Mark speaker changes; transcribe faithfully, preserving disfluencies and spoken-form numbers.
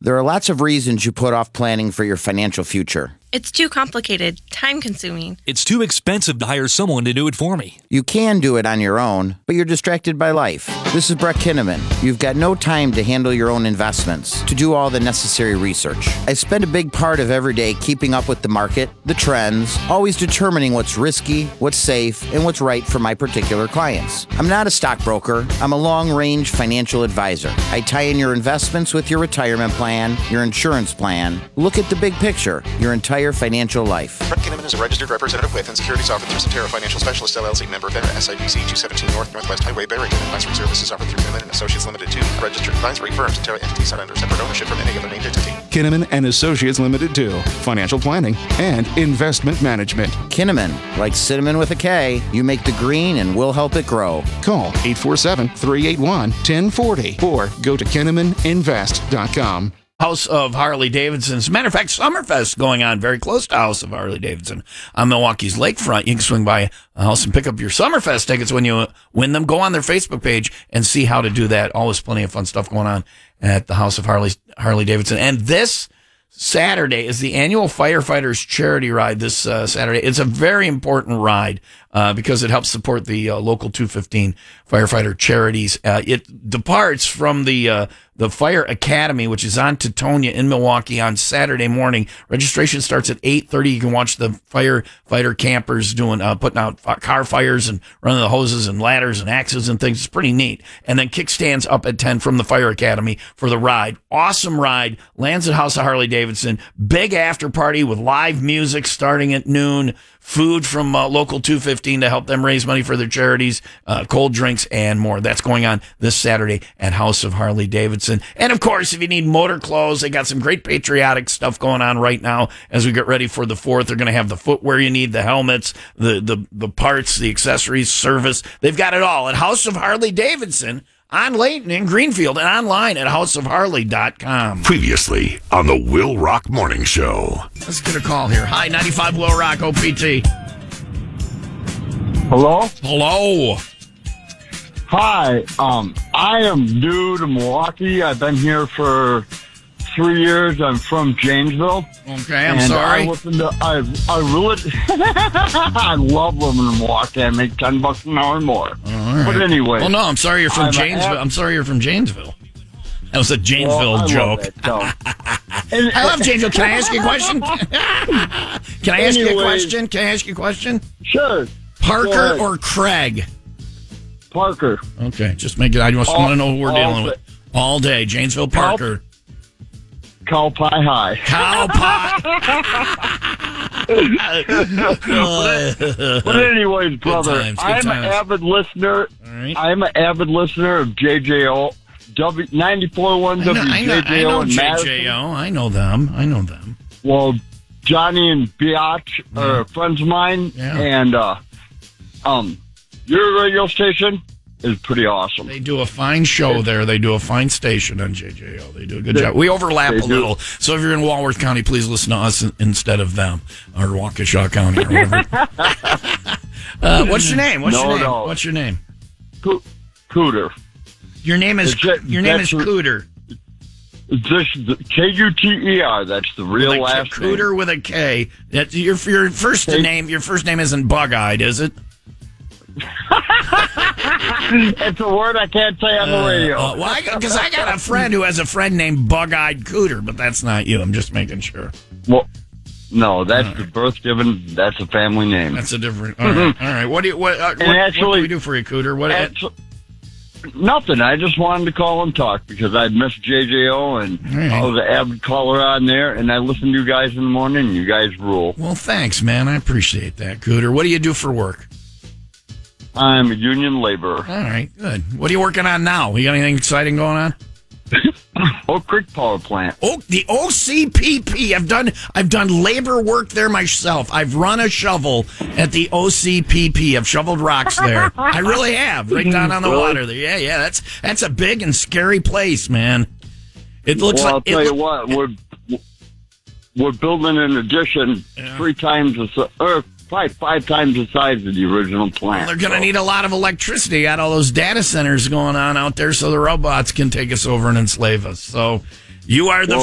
Speaker 1: There are lots of reasons you put off planning for your financial future.
Speaker 2: It's too complicated, time-consuming.
Speaker 3: It's too expensive to hire someone to do it for me.
Speaker 1: You can do it on your own, but you're distracted by life. This is Brett Kinnaman. You've got no time to handle your own investments, to do all the necessary research. I spend a big part of every day keeping up with the market, the trends, always determining what's risky, what's safe, and what's right for my particular clients. I'm not a stockbroker. I'm a long-range financial advisor. I tie in your investments with your retirement plan, your insurance plan. Look at the big picture, your entire financial life.
Speaker 4: Brett Kinnaman is a registered representative with and securities offered through Cetera Financial Specialist, L L C, member FINRA, S I P C two seventeen North Northwest Highway, Barrington. Advisory services offered through Kinnaman and Associates Limited, two registered advisory firms. Cetera entities not under separate ownership from any other named entity.
Speaker 5: Kinnaman and Associates Limited, two financial planning and investment management.
Speaker 1: Kinnaman, like cinnamon with a K, you make the green and we'll help it grow.
Speaker 5: Call eight four seven, three eight one, one oh four oh or go to kinnaman invest dot com.
Speaker 6: House of Harley Davidson. As a matter of fact, Summerfest going on very close to House of Harley Davidson on Milwaukee's lakefront. You can swing by a house and pick up your Summerfest tickets when you win them. Go on their Facebook page and see how to do that. Always plenty of fun stuff going on at the House of Harley Harley Davidson. And this Saturday is the annual Firefighters Charity Ride this uh, Saturday. It's a very important ride uh, because it helps support the uh, local two fifteen firefighter charities. Uh, it departs from the uh, the Fire Academy, which is on Teutonia in Milwaukee on Saturday morning. Registration starts at eight thirty. You can watch the firefighter campers doing uh, putting out car fires and running the hoses and ladders and axes and things. It's pretty neat. And then kickstands up at ten from the Fire Academy for the ride. Awesome ride. Lands at House of Harley Davidson. Big after party with live music starting at noon. Food from uh, local two fifteen to help them raise money for their charities, uh, cold drinks, and more. That's going on this Saturday at House of Harley Davidson. And, of course, if you need motor clothes, they got some great patriotic stuff going on right now as we get ready for the fourth. They're going to have the footwear you need, the helmets, the, the, the parts, the accessories, service. They've got it all at House of Harley Davidson on Layton in Greenfield and online at house of harley dot com.
Speaker 7: Previously on the Will Rock Morning Show.
Speaker 6: Let's get a call here. Hi, ninety-five Will Rock O P T.
Speaker 8: Hello?
Speaker 6: Hello.
Speaker 8: Hi. Um, I am new to Milwaukee. I've been here for three years. I'm from Janesville.
Speaker 6: Okay, I'm
Speaker 8: and
Speaker 6: sorry.
Speaker 8: I listen to, I, I really, I love living in Milwaukee. I make ten bucks an hour more.
Speaker 6: All right.
Speaker 8: But anyway.
Speaker 6: Well, no, I'm sorry you're from
Speaker 8: I'm
Speaker 6: Janesville.
Speaker 8: Ab-
Speaker 6: I'm sorry you're from Janesville. That was a Janesville
Speaker 8: well, I
Speaker 6: joke.
Speaker 8: Love it, so. and,
Speaker 6: I love Janesville. Can I ask you a question? Can I ask you a question? Can I ask you a question?
Speaker 8: Sure.
Speaker 6: Parker or Craig?
Speaker 8: Parker.
Speaker 6: Okay, just make it. I just
Speaker 8: all,
Speaker 6: want to know who we're dealing
Speaker 8: day.
Speaker 6: with. All day, Janesville, Parker.
Speaker 8: Cow pie high.
Speaker 6: Cow pie.
Speaker 8: but, but anyways, brother,
Speaker 6: times,
Speaker 8: I'm
Speaker 6: times.
Speaker 8: an avid listener.
Speaker 6: Right.
Speaker 8: I'm an avid listener of J J O. W ninety-four point one W J J O
Speaker 6: I know
Speaker 8: in
Speaker 6: J
Speaker 8: Madison.
Speaker 6: J O. I know them. I know them.
Speaker 8: Well, Johnny and Biatch are yeah. friends of mine,
Speaker 6: yeah.
Speaker 8: and uh, um, your radio station is pretty awesome.
Speaker 6: They do a fine show
Speaker 8: it's,
Speaker 6: there. They do a fine station on J J O. They do a good they, job. We overlap a
Speaker 8: do.
Speaker 6: little, so if you're in Walworth County, please listen to us instead of them, or Waukesha County, or whatever. uh, what's your name? What's
Speaker 8: no,
Speaker 6: your name?
Speaker 8: No.
Speaker 6: What's your name?
Speaker 8: Co- Cooter.
Speaker 6: Your name is
Speaker 8: it's,
Speaker 6: your name is Cooter.
Speaker 8: This K U T E R. That's the real
Speaker 6: with a,
Speaker 8: last
Speaker 6: Cooter
Speaker 8: name.
Speaker 6: Cooter with a K. That's your your first K- name. Your first name isn't Bug-Eyed, is it?
Speaker 8: It's a word I can't say on the
Speaker 6: uh,
Speaker 8: radio.
Speaker 6: Uh, well, because I, I got a friend who has a friend named Bug-Eyed Cooter, but that's not you. I'm just making sure.
Speaker 8: Well, no, that's
Speaker 6: right.
Speaker 8: the birth given. That's a family name.
Speaker 6: That's a different. All right, all right. What do you what? Uh, what,
Speaker 8: actually,
Speaker 6: what do we do for you, Cooter? What?
Speaker 8: Actu- Nothing. I just wanted to call and talk because I missed J J O and
Speaker 6: right.
Speaker 8: I was an avid caller on there, and I listen to you guys in the morning. And you guys rule.
Speaker 6: Well, thanks, man. I appreciate that, Cooter. What do you do for work?
Speaker 8: I'm a union laborer.
Speaker 6: All right, good. What are you working on now? You got anything exciting going on?
Speaker 8: Oak Creek Power Plant.
Speaker 6: Oh, the O C P P. I've done I've done labor work there myself. I've run a shovel at the O C P P. I've shoveled rocks there. I really have, right down on the
Speaker 8: really?
Speaker 6: water there. Yeah, yeah. That's that's a big and scary place, man. It looks
Speaker 8: well,
Speaker 6: like.
Speaker 8: I'll tell
Speaker 6: it
Speaker 8: you
Speaker 6: lo-
Speaker 8: what. We're we're building an addition
Speaker 6: yeah.
Speaker 8: three times the or five five times the size of the original plant.
Speaker 6: Well, they're going to
Speaker 8: so.
Speaker 6: need a lot of electricity. Got all those data centers going on out there, so the robots can take us over and enslave us. So you are the.
Speaker 8: Well,